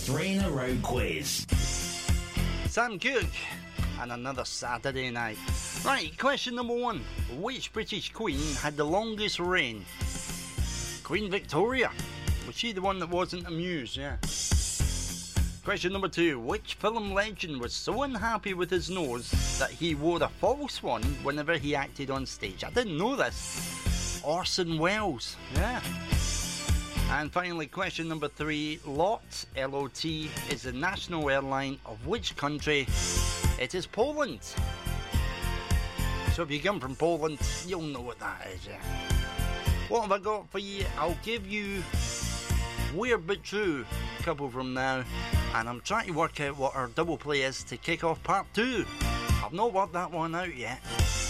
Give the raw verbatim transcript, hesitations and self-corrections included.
three in a row quiz. Sam Cooke and another Saturday night. Right, question number one. Which British Queen had the longest reign? Queen Victoria. Was she the one that wasn't amused? Yeah. Question number two. Which film legend was so unhappy with his nose that he wore a false one whenever he acted on stage? I didn't know this. Orson Welles. Yeah. And finally, question number three. LOT, L O T, is the national airline of which country? It is Poland. So if you come from Poland, you'll know what that is, yeah. What have I got for you? I'll give you Weird But True a couple from now. And I'm trying to work out what our double play is to kick off part two. I've not worked that one out yet.